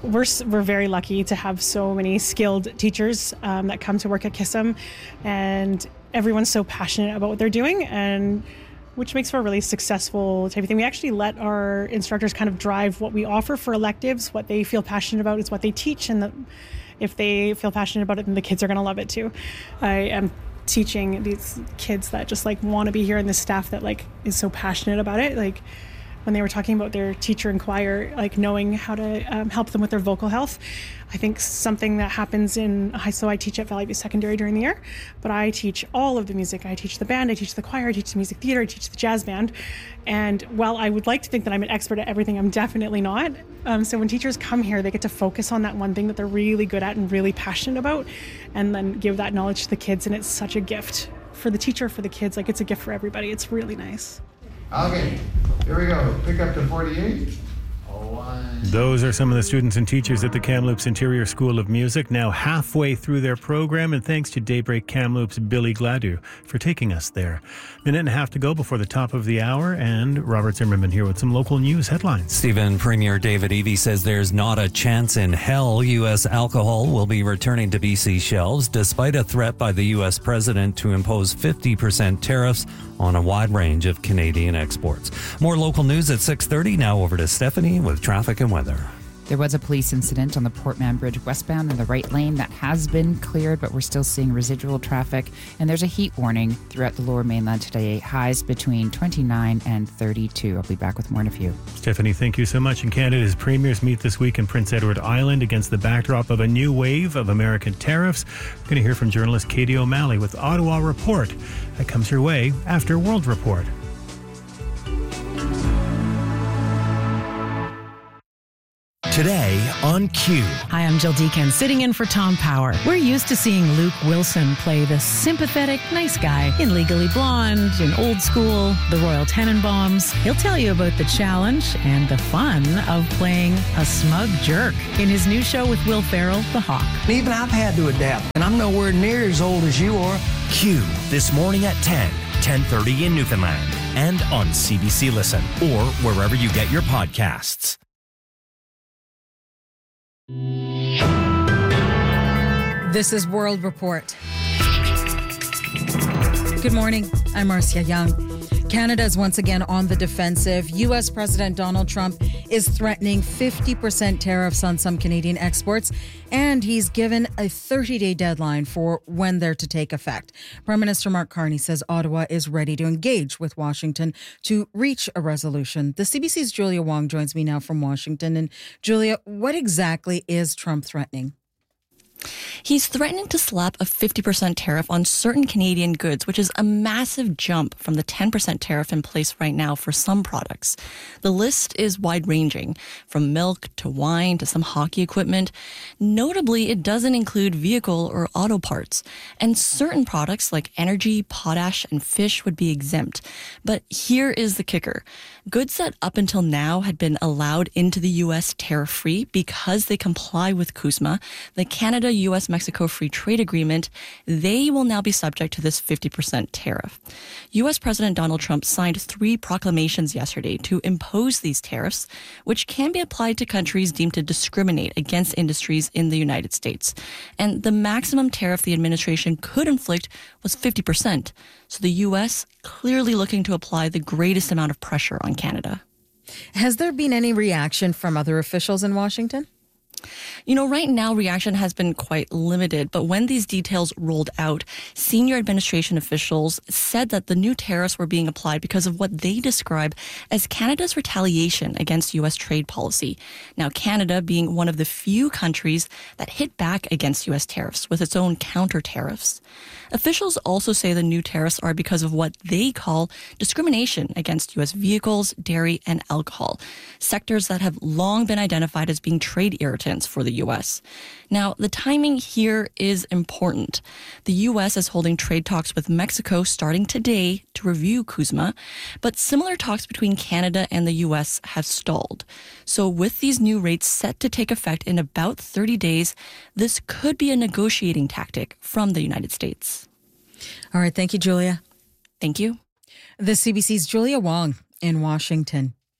we're very lucky to have so many skilled teachers that come to work at Kisum, and everyone's so passionate about what they're doing, and which makes for a really successful type of thing. We actually let our instructors kind of drive what we offer for electives. What they feel passionate about is what they teach, and if they feel passionate about it, then the kids are going to love it too. I am teaching these kids that just like want to be here, and the staff that like is so passionate about it. Like when they were talking about their teacher in choir, like knowing how to help them with their vocal health. I think something that happens so I teach at Valley View Secondary during the year, but I teach all of the music. I teach the band, I teach the choir, I teach the music theater, I teach the jazz band. And while I would like to think that I'm an expert at everything, I'm definitely not. So when teachers come here, they get to focus on that one thing that they're really good at and really passionate about, and then give that knowledge to the kids. And it's such a gift for the teacher, for the kids. Like, it's a gift for everybody. It's really nice. Okay, here we go. Pick up to 48. Those are some of the students and teachers at the Kamloops Interior School of Music, now halfway through their program, and thanks to Daybreak Kamloops' Billy Gladu for taking us there. Minute and a half to go before the top of the hour, and Robert Zimmerman here with some local news headlines. Stephen, Premier David Eby says there's not a chance in hell U.S. alcohol will be returning to BC shelves, despite a threat by the U.S. president to impose 50% tariffs on a wide range of Canadian exports. More local news at 6:30. Now over to Stephanie with traffic and weather. There was a police incident on the Port Mann Bridge westbound in the right lane that has been cleared, but we're still seeing residual traffic. And there's a heat warning throughout the Lower Mainland today. Highs between 29 and 32. I'll be back with more in a few. Stephanie, thank you so much. And Canada's premiers meet this week in Prince Edward Island against the backdrop of a new wave of American tariffs. We're going to hear from journalist Katie O'Malley with Ottawa Report. That comes your way after World Report. Today on Q. Hi, I'm Jill Deacon, sitting in for Tom Power. We're used to seeing Luke Wilson play the sympathetic, nice guy in Legally Blonde, in Old School, The Royal Tenenbaums. He'll tell you about the challenge and the fun of playing a smug jerk in his new show with Will Ferrell, The Hawk. Even I've had to adapt, and I'm nowhere near as old as you are. Q, this morning at 10:30 in Newfoundland, and on CBC Listen, or wherever you get your podcasts. This is World Report. Good morning. I'm Marcia Young. Canada is once again on the defensive. U.S. President Donald Trump is threatening 50% tariffs on some Canadian exports, and he's given a 30-day deadline for when they're to take effect. Prime Minister Mark Carney says Ottawa is ready to engage with Washington to reach a resolution. The CBC's Julia Wong joins me now from Washington. And Julia, what exactly is Trump threatening? He's threatening to slap a 50% tariff on certain Canadian goods, which is a massive jump from the 10% tariff in place right now for some products. The list is wide-ranging, from milk to wine to some hockey equipment. Notably, it doesn't include vehicle or auto parts, and certain products like energy, potash, and fish would be exempt. But here is the kicker. Goods that up until now had been allowed into the U.S. tariff-free because they comply with CUSMA, the Canada-U.S.-Mexico Free Trade Agreement, they will now be subject to this 50% tariff. U.S. President Donald Trump signed 3 proclamations yesterday to impose these tariffs, which can be applied to countries deemed to discriminate against industries in the United States. And the maximum tariff the administration could inflict was 50%. So the U.S. clearly looking to apply the greatest amount of pressure on Canada. Has there been any reaction from other officials in Washington? You know, right now reaction has been quite limited, but when these details rolled out, senior administration officials said that the new tariffs were being applied because of what they describe as Canada's retaliation against U.S. trade policy. Now, Canada being one of the few countries that hit back against U.S. tariffs with its own counter tariffs. Officials also say the new tariffs are because of what they call discrimination against U.S. vehicles, dairy, and alcohol, sectors that have long been identified as being trade irritants for the U.S. Now, the timing here is important. The U.S. is holding trade talks with Mexico starting today to review CUSMA, but similar talks between Canada and the U.S. have stalled. So with these new rates set to take effect in about 30 days, this could be a negotiating tactic from the United States. All right. Thank you, Julia. Thank you. The CBC's Julia Wong in Washington.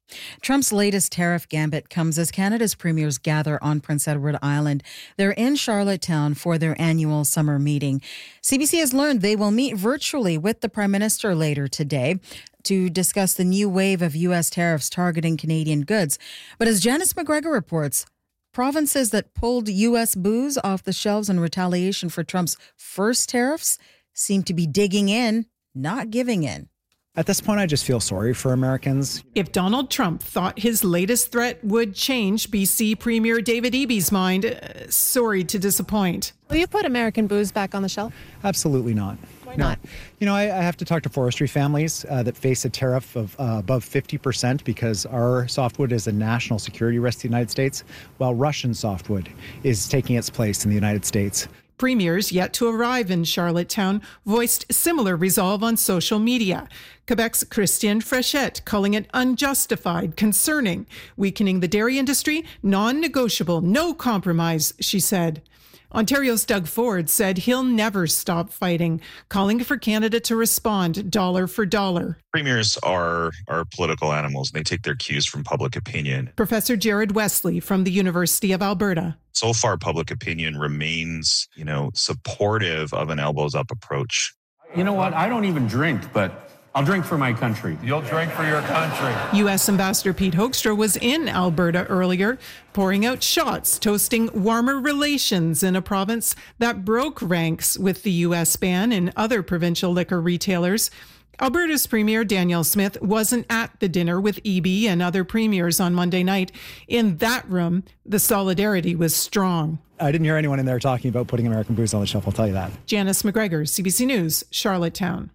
Trump's latest tariff gambit comes as Canada's premiers gather on Prince Edward Island. They're in Charlottetown for their annual summer meeting. CBC has learned they will meet virtually with the Prime Minister later today to discuss the new wave of U.S. tariffs targeting Canadian goods. But as Janice McGregor reports, provinces that pulled U.S. booze off the shelves in retaliation for Trump's first tariffs seem to be digging in, not giving in. At this point, I just feel sorry for Americans. If Donald Trump thought his latest threat would change BC Premier David Eby's mind, sorry to disappoint. Will you put American booze back on the shelf? Absolutely not. Why not? You know, I have to talk to forestry families that face a tariff of above 50% because our softwood is a national security risk to the United States, while Russian softwood is taking its place in the United States. Premiers yet to arrive in Charlottetown voiced similar resolve on social media. Quebec's Christiane Fréchette calling it unjustified, concerning, weakening the dairy industry, non-negotiable, no compromise, she said. Ontario's Doug Ford said he'll never stop fighting, calling for Canada to respond dollar for dollar. Premiers are political animals. They take their cues from public opinion. Professor Jared Wesley from the University of Alberta. So far, public opinion remains, supportive of an elbows-up approach. You know what? I don't even drink, but I'll drink for my country. You'll drink for your country. U.S. Ambassador Pete Hoekstra was in Alberta earlier, pouring out shots, toasting warmer relations in a province that broke ranks with the U.S. ban in other provincial liquor retailers. Alberta's Premier Danielle Smith wasn't at the dinner with Eby and other premiers on Monday night. In that room, the solidarity was strong. I didn't hear anyone in there talking about putting American booze on the shelf, I'll tell you that. Janice McGregor, CBC News, Charlottetown.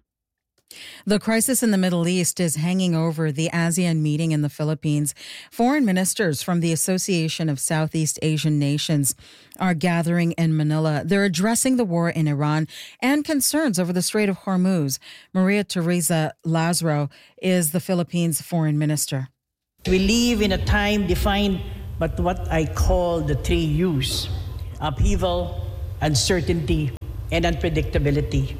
The crisis in the Middle East is hanging over the ASEAN meeting in the Philippines. Foreign ministers from the Association of Southeast Asian Nations are gathering in Manila. They're addressing the war in Iran and concerns over the Strait of Hormuz. Maria Teresa Lazaro is the Philippines foreign minister. We live in a time defined by what I call the 3 U's: upheaval, uncertainty, and unpredictability.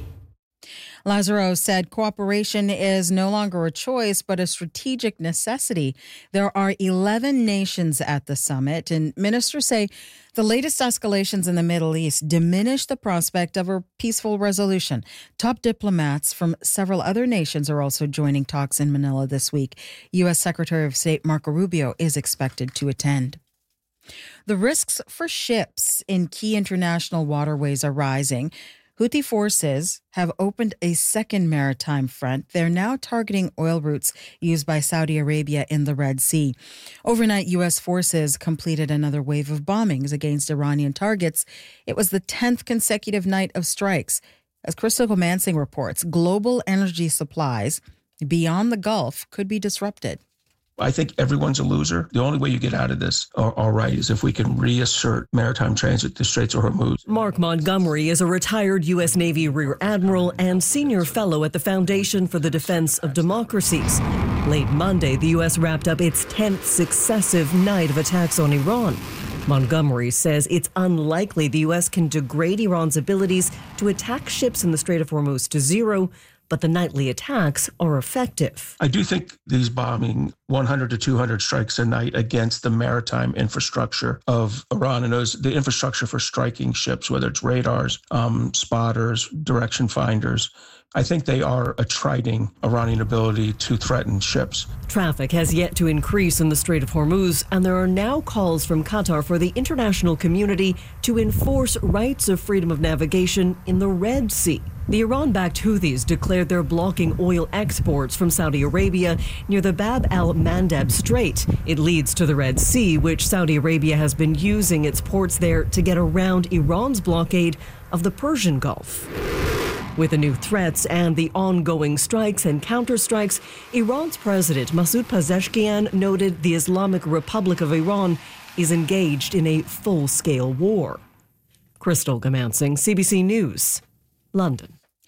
Lazaro said cooperation is no longer a choice, but a strategic necessity. There are 11 nations at the summit, and ministers say the latest escalations in the Middle East diminish the prospect of a peaceful resolution. Top diplomats from several other nations are also joining talks in Manila this week. U.S. Secretary of State Marco Rubio is expected to attend. The risks for ships in key international waterways are rising. Houthi forces have opened a second maritime front. They're now targeting oil routes used by Saudi Arabia in the Red Sea. Overnight, U.S. forces completed another wave of bombings against Iranian targets. It was the 10th consecutive night of strikes. As Crystal Comansing reports, global energy supplies beyond the Gulf could be disrupted. I think everyone's a loser. The only way you get out of this all right is if we can reassert maritime transit to Straits of Hormuz. Mark Montgomery is a retired U.S. Navy Rear Admiral and senior fellow at the Foundation for the Defense of Democracies. Late Monday, the U.S. wrapped up its 10th successive night of attacks on Iran. Montgomery says it's unlikely the U.S. can degrade Iran's abilities to attack ships in the Strait of Hormuz to zero, but the nightly attacks are effective. I do think these bombing 100 to 200 strikes a night against the maritime infrastructure of Iran, and the infrastructure for striking ships, whether it's radars, spotters, direction finders, I think they are attriting Iranian ability to threaten ships. Traffic has yet to increase in the Strait of Hormuz, and there are now calls from Qatar for the international community to enforce rights of freedom of navigation in the Red Sea. The Iran-backed Houthis declared they're blocking oil exports from Saudi Arabia near the Bab al-Mandeb Strait. It leads to the Red Sea, which Saudi Arabia has been using its ports there to get around Iran's blockade of the Persian Gulf. With the new threats and the ongoing strikes and counterstrikes, Iran's President Masoud Pezeshkian noted the Islamic Republic of Iran is engaged in a full-scale war. Crystal Comansing, CBC News, London.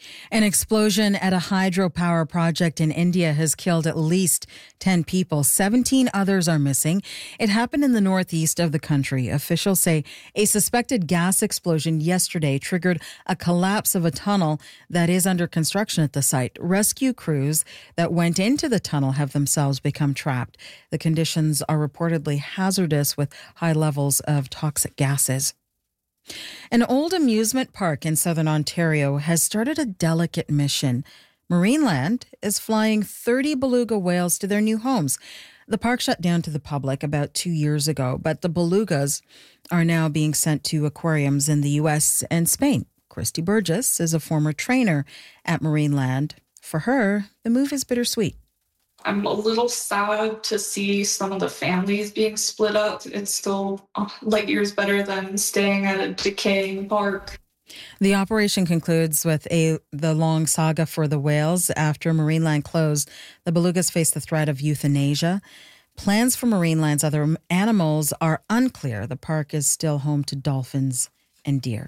An explosion at a hydropower project in India has killed at least 10 people. 17 others are missing. It happened in the northeast of the country. Officials say a suspected gas explosion yesterday triggered a collapse of a tunnel that is under construction at the site. Rescue crews that went into the tunnel have themselves become trapped. The conditions are reportedly hazardous with high levels of toxic gases. An old amusement park in southern Ontario has started a delicate mission. Marineland is flying 30 beluga whales to their new homes. The park shut down to the public about 2 years ago, but the belugas are now being sent to aquariums in the U.S. and Spain. Christy Burgess is a former trainer at Marineland. For her, the move is bittersweet. I'm a little sad to see some of the families being split up. It's still light years better than staying at a decaying park. The operation concludes with the long saga for the whales. After Marineland closed, the belugas face the threat of euthanasia. Plans for Marineland's other animals are unclear. The park is still home to dolphins and deer.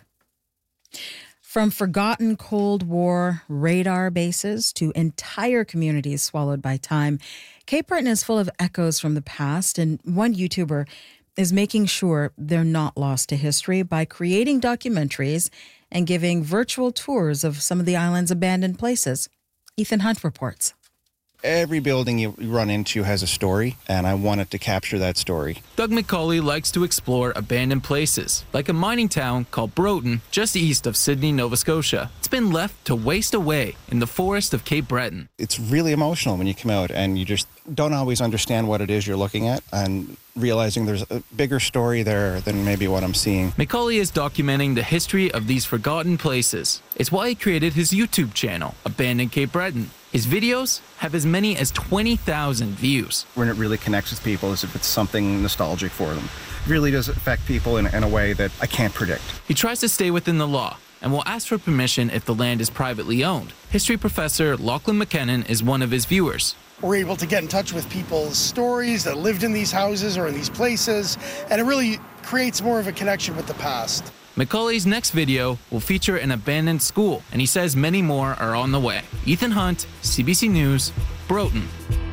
From forgotten Cold War radar bases to entire communities swallowed by time, Cape Breton is full of echoes from the past, and one YouTuber is making sure they're not lost to history by creating documentaries and giving virtual tours of some of the island's abandoned places. Ethan Hunt reports. Every building you run into has a story, and I wanted to capture that story. Doug McCauley likes to explore abandoned places, like a mining town called Broughton, just east of Sydney, Nova Scotia. It's been left to waste away in the forest of Cape Breton. It's really emotional when you come out and you just don't always understand what it is you're looking at, and realizing there's a bigger story there than maybe what I'm seeing. McCauley is documenting the history of these forgotten places. It's why he created his YouTube channel, Abandoned Cape Breton. His videos have as many as 20,000 views. When it really connects with people is if it's something nostalgic for them. It really does affect people in a way that I can't predict. He tries to stay within the law and will ask for permission if the land is privately owned. History professor Lachlan McKinnon is one of his viewers. We're able to get in touch with people's stories that lived in these houses or in these places, and it really creates more of a connection with the past. McCauley's next video will feature an abandoned school, and he says many more are on the way. Ethan Hunt, CBC News, Broughton.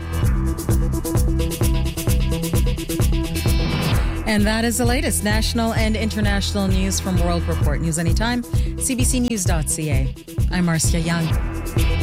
And that is the latest national and international news from World Report. News anytime, cbcnews.ca. I'm Marcia Young.